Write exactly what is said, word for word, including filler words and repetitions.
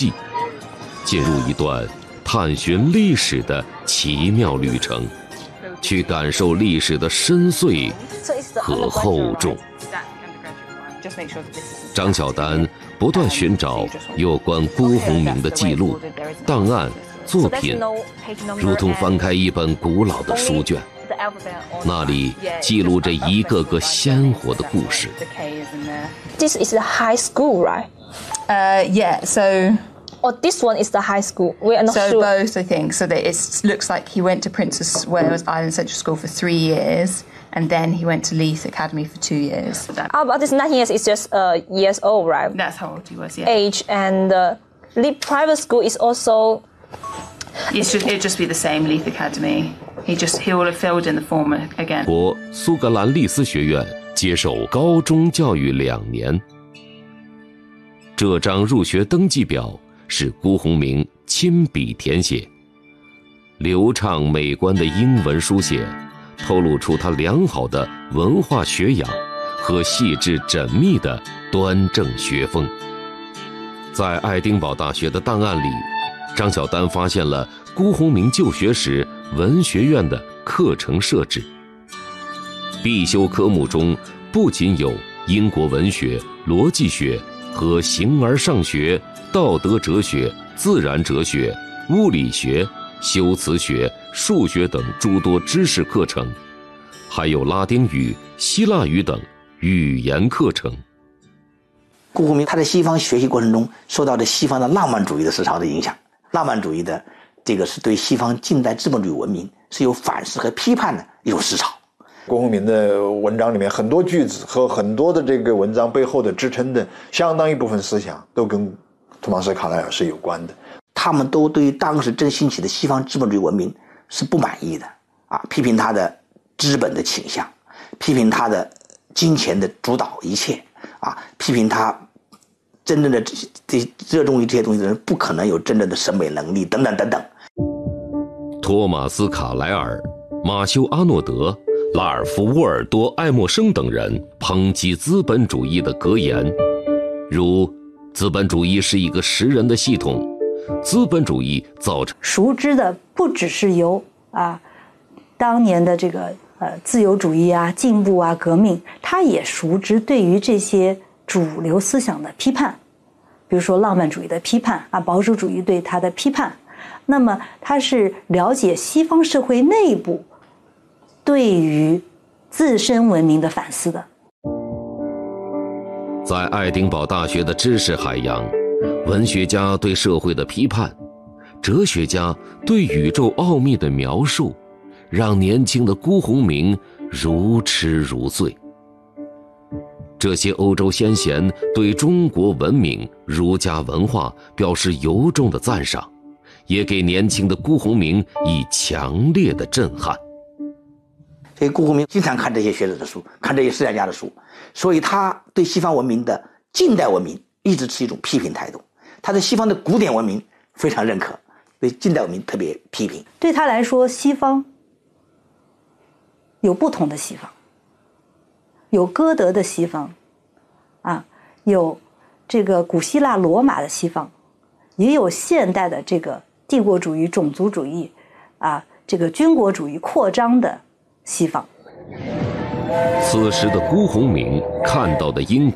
记，进入一段探寻历史的奇妙旅程，去感受历史的深邃和厚重。张晓丹不断寻找有关辜鸿铭的记录、档案、作品，如同翻开一本古老的书卷，那里记录着一个个鲜活的故事。 This is the high school, right? Uh, yeah, so... Or this one is the high school. We are not so sure. So both, I think. So that it looks like he went to Princess Wales Island Central School for three years, and then he went to Leith Academy for two years. Oh, but this nineteen years is just uh, years old, right? That's how old he was, yeah. Age, and uh, Leith private school is also... It should, it'd just be the same, Leith Academy. He just, he will have filled in the form again. 国苏格兰利斯学院接受高中教育两年。这张入学登记表是辜鸿铭亲笔填写，流畅美观的英文书写透露出他良好的文化学养和细致缜密的端正学风。在爱丁堡大学的档案里，张晓丹发现了辜鸿铭就学时文学院的课程设置。必修科目中不仅有英国文学、逻辑学和形而上学、道德哲学、自然哲学、物理学、修辞学、数学等诸多知识课程，还有拉丁语、希腊语等语言课程。 辜鸿铭他在西方学习过程中受到了西方的浪漫主义的思潮的影响，浪漫主义的这个是对西方近代资本主义文明是有反思和批判的一种思潮。 辜鸿铭的文章里面很多句子和很多的这个文章背后的支撑的相当一部分思想都跟托马斯·卡莱尔是有关的。 他们都对于当时正兴起的西方资本主义文明是不满意的啊，批评他的资本的倾向，批评他的金钱的主导一切啊，批评他真正的这热衷于这些东西的人不可能有真正的审美能力等等等等。 托马斯·卡莱尔、马修·阿诺德、拉尔夫·沃尔多·爱默生等人抨击资本主义的格言，如资本主义是一个食人的系统，资本主义造成熟知的不只是由啊当年的这个呃自由主义啊、进步啊、革命，他也熟知对于这些主流思想的批判，比如说浪漫主义的批判啊，保守主义对他的批判。那么他是了解西方社会内部对于自身文明的反思的。 在爱丁堡大学的知识海洋，文学家对社会的批判，哲学家对宇宙奥秘的描述，让年轻的辜鸿铭如痴如醉。这些欧洲先贤对中国文明、儒家文化表示由衷的赞赏，也给年轻的辜鸿铭以强烈的震撼。 所以辜鸿铭经常看这些学者的书，看这些思想家的书，所以他对西方文明的近代文明一直持一种批评态度。他对西方的古典文明非常认可，对近代文明特别批评。 对他来说，西方有不同的西方，有歌德的西方，啊，有这个古希腊罗马的西方，也有现代的这个帝国主义、种族主义，啊，这个军国主义扩张的西方。 此时的辜鸿铭看到的英